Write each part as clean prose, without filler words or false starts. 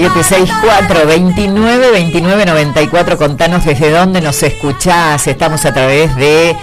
764-29-29-94. Contanos desde dónde nos escuchás. Estamos a través de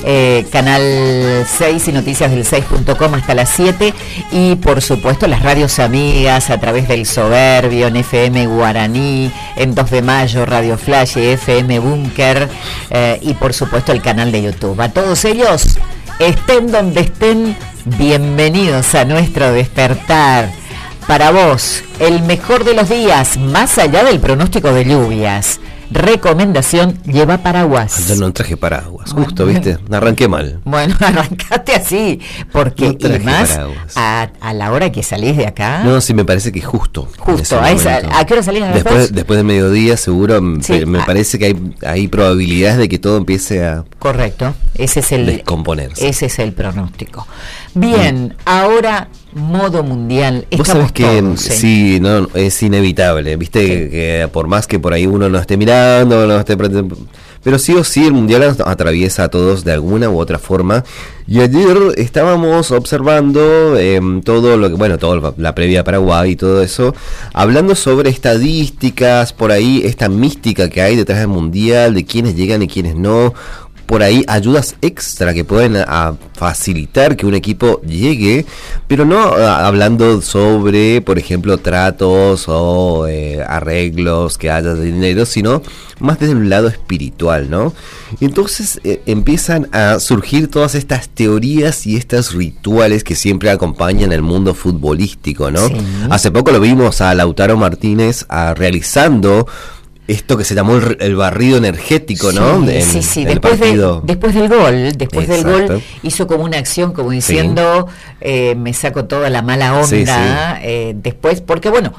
Canal 6 y noticias del 6.com hasta las 7. Y por supuesto las radios amigas a través del Soberbio, en FM Guaraní, en 2 de Mayo, Radio Flash, FM Búnker, y por supuesto el canal de YouTube. A todos ellos, estén donde estén, bienvenidos a nuestro despertar. Para vos, el mejor de los días, más allá del pronóstico de lluvias. Recomendación, lleva paraguas. Yo no traje paraguas, justo, bueno, ¿viste? Arranqué mal. Bueno, arrancaste así, porque no y más a la hora que salís de acá. No, sí, me parece que justo. Justo, ¿a qué hora salís? ¿A las 2? Después del mediodía, seguro, sí, me parece que hay probabilidades de que todo empiece a... Correcto, ese es el... descomponerse. Ese es el pronóstico. Bien, ahora... modo mundial. Vos sabés que sí, no, es inevitable, viste, sí, que por más que por ahí uno no esté mirando, no esté, pero sí o sí el mundial atraviesa a todos de alguna u otra forma. Y ayer estábamos observando todo lo que, bueno, toda la previa a Paraguay y todo eso, hablando sobre estadísticas, por ahí esta mística que hay detrás del mundial, de quiénes llegan y quiénes no. Por ahí ayudas extra que pueden facilitar que un equipo llegue, pero no hablando sobre, por ejemplo, tratos o arreglos que haya de dinero, sino más desde un lado espiritual, ¿no? Entonces empiezan a surgir todas estas teorías y estos rituales que siempre acompañan el mundo futbolístico, ¿no? Sí. Hace poco lo vimos a Lautaro Martínez realizando esto que se llamó el barrido energético, ¿no? Sí. Después del gol, hizo como una acción, como diciendo, sí, me saco toda la mala onda, sí. Después, porque bueno,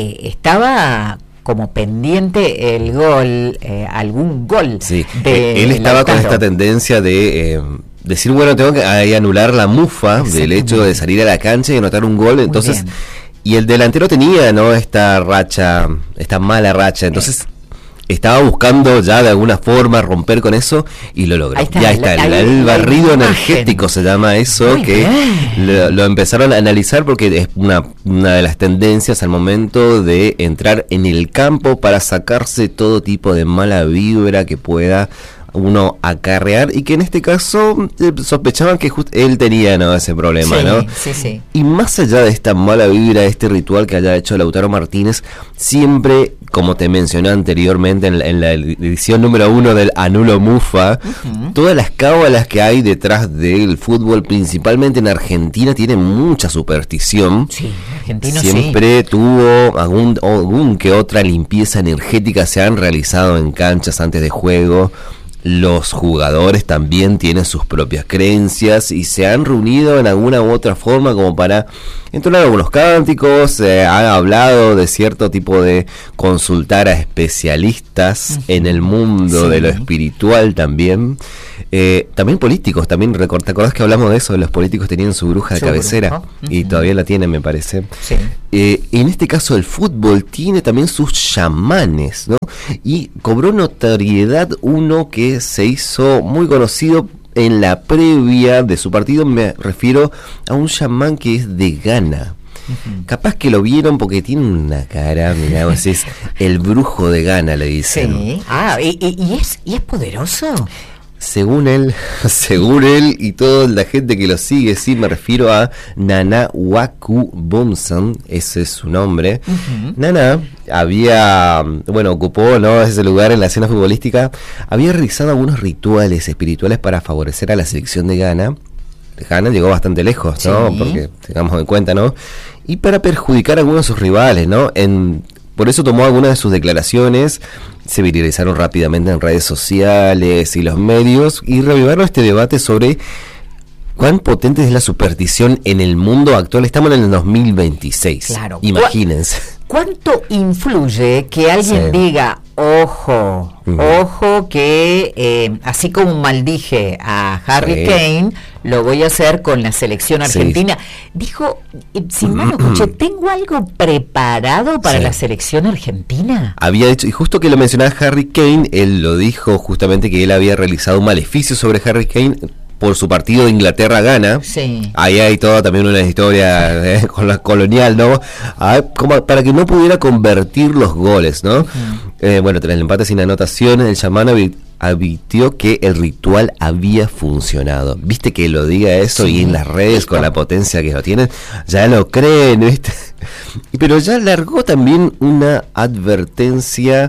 estaba como pendiente el gol, algún gol. Sí, él estaba Lautaro con esta tendencia de... decir, bueno, tengo que anular la mufa del hecho de salir a la cancha y anotar un gol, entonces... Y el delantero tenía, ¿no?, esta mala racha, entonces estaba buscando ya de alguna forma romper con eso y lo logró. Ya está, el barrido energético se llama eso, muy que lo empezaron a analizar porque es una de las tendencias al momento de entrar en el campo para sacarse todo tipo de mala vibra que pueda uno acarrear, y que en este caso sospechaban que él tenía, ¿no?, ese problema, sí, ¿no? Sí. Y más allá de esta mala vibra, este ritual que haya hecho Lautaro Martínez, siempre, como te mencioné anteriormente en la edición número 1 del Anulo Mufa, todas las cábalas que hay detrás del fútbol, principalmente en Argentina, tienen mucha superstición. Sí, Argentina siempre tuvo algún que otra limpieza energética se han realizado en canchas antes de juego. Los jugadores también tienen sus propias creencias y se han reunido en alguna u otra forma como para entonar algunos cánticos, han hablado de cierto tipo de consultar a especialistas en el mundo de lo espiritual también. También políticos, ¿te acordás que hablamos de eso? Los políticos tenían su bruja de cabecera y todavía la tienen, me parece. Sí. En este caso el fútbol tiene también sus chamanes, ¿no? Y cobró notoriedad uno que se hizo muy conocido en la previa de su partido. Me refiero a un chamán que es de Ghana. Capaz que lo vieron porque tiene una cara, mirá, es el brujo de Ghana, le dicen. Sí. ¿Y es poderoso? Según él y toda la gente que lo sigue, sí, me refiero a Nana Waku Bomson, ese es su nombre. Nana ocupó, ¿no?, ese lugar en la escena futbolística, había realizado algunos rituales espirituales para favorecer a la selección de Ghana. Ghana llegó bastante lejos, ¿no? Sí. Porque tengamos en cuenta, ¿no? Y para perjudicar a algunos de sus rivales, ¿no? Por eso tomó algunas de sus declaraciones, se viralizaron rápidamente en redes sociales y los medios, y reavivaron este debate sobre cuán potente es la superstición en el mundo actual. Estamos en el 2026, claro. Imagínense. ¿Cuánto influye que alguien diga, ojo, que así como maldije a Harry Kane, lo voy a hacer con la selección argentina? Dijo, si mal no escuché, ¿tengo algo preparado para la selección argentina? Había dicho, y justo que lo mencionaba Harry Kane, él lo dijo justamente, que él había realizado un maleficio sobre Harry Kane por su partido Inglaterra gana. Sí. Ahí hay toda también una historia con la colonial, ¿no? Como para que no pudiera convertir los goles, ¿no? Bueno, tras el empate sin anotación, el chamán advirtió que el ritual había funcionado. ¿Viste que lo diga eso? Sí. Y en las redes, con la potencia que lo tienen, ya lo creen, ¿viste? Pero ya largó también una advertencia,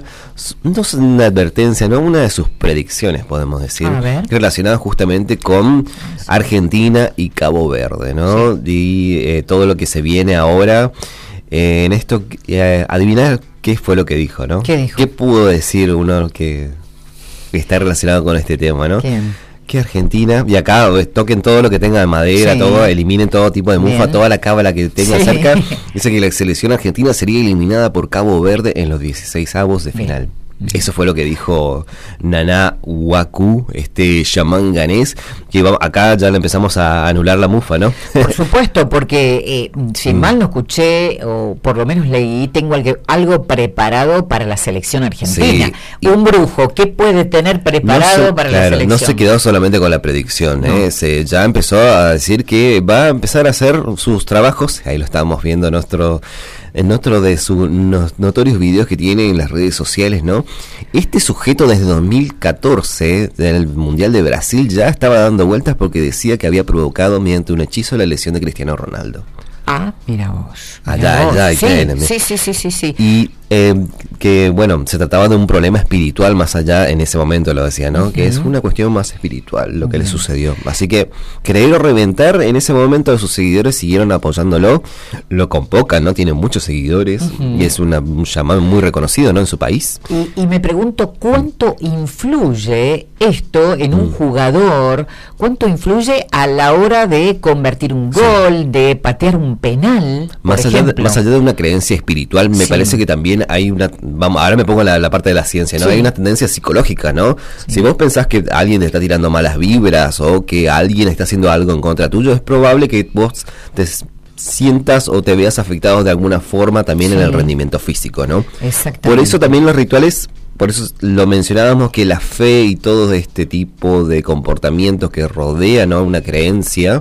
una de sus predicciones, podemos decir, relacionada justamente con Argentina y Cabo Verde, ¿no? Sí. Y todo lo que se viene ahora en esto, adivinar qué fue lo que dijo, ¿no? ¿Qué dijo? ¿Qué pudo decir uno que está relacionado con este tema, ¿no? ¿Quién? Que Argentina, y acá toquen todo lo que tenga de madera, todo, eliminen todo tipo de mufa, toda la cábala que tenga cerca. Dice que la selección argentina sería eliminada por Cabo Verde en los 16avos de final. Eso fue lo que dijo Nana Waku, este chamán ganés, que acá ya le empezamos a anular la mufa, ¿no? Por supuesto, porque si mal no escuché, o por lo menos leí, tengo algo preparado para la selección argentina. Sí, un brujo, ¿qué puede tener preparado para la selección? No se quedó solamente con la predicción, ya empezó a decir que va a empezar a hacer sus trabajos, ahí lo estábamos viendo en otro de sus notorios videos que tiene en las redes sociales, ¿no? Este sujeto desde 2014, del Mundial de Brasil, ya estaba dando vueltas porque decía que había provocado mediante un hechizo la lesión de Cristiano Ronaldo. Mira vos. Sí. Y que, bueno, se trataba de un problema espiritual más allá, en ese momento lo decía, ¿no? Que es una cuestión más espiritual lo que le sucedió. Así que creer o reventar, en ese momento sus seguidores siguieron apoyándolo, lo convocan, ¿no? Tiene muchos seguidores y es un chamán muy reconocido, ¿no? En su país. Y me pregunto, ¿cuánto influye esto en un jugador? ¿Cuánto influye a la hora de convertir un gol, de patear un penal, más allá de una creencia espiritual, me parece que también hay una, ahora me pongo la parte de la ciencia, ¿no? Hay una tendencia psicológica, ¿no? Si vos pensás que alguien te está tirando malas vibras o que alguien está haciendo algo en contra tuyo, es probable que vos te sientas o te veas afectado de alguna forma también en el rendimiento físico, ¿no? Exactamente. Por eso también los rituales, por eso lo mencionábamos, que la fe y todo este tipo de comportamientos que rodean, ¿no?, una creencia,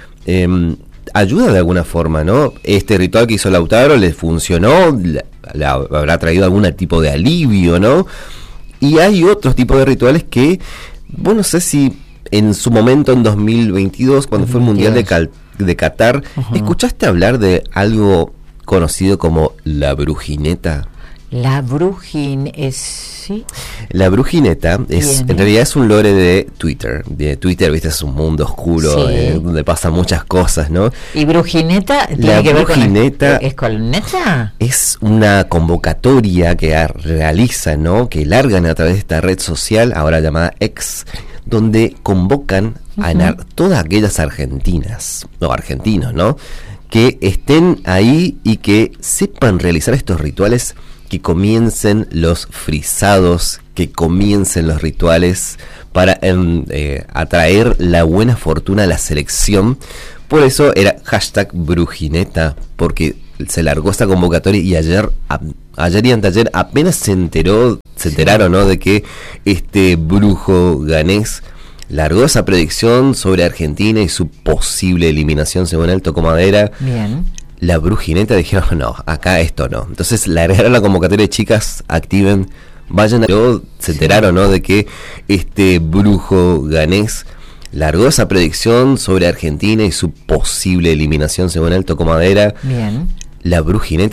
ayuda de alguna forma, ¿no? Este ritual que hizo Lautaro le funcionó, le habrá traído algún tipo de alivio, ¿no? Y hay otros tipos de rituales que, bueno, no sé si en su momento, en 2022, cuando fue el Mundial de Qatar, ¿escuchaste hablar de algo conocido como la brujineta? La ¿sí? La brujineta en realidad es un lore de Twitter. Twitter, viste, es un mundo oscuro, donde pasan muchas cosas, ¿no? ¿Y brujineta tiene que ver ¿es con neta? Es una convocatoria que realizan, ¿no?, que largan a través de esta red social, ahora llamada X, donde convocan a todas aquellas argentinos, ¿no?, que estén ahí y que sepan realizar estos rituales, que comiencen los frisados, que comiencen los rituales para atraer la buena fortuna a la selección. Por eso era #brujineta, porque se largó esta convocatoria y ayer y anteayer apenas se enteraron, ¿no?, de que este brujo ganés largó esa predicción sobre Argentina y su posible eliminación, según él, tocó madera. Bien. La brujineta dijeron, no, acá esto no. Entonces largaron la convocatoria de chicas, activen, vayan se enteraron, ¿no?, de que este brujo ganés largó esa predicción sobre Argentina y su posible eliminación, según él, tocó madera. Bien. La brujineta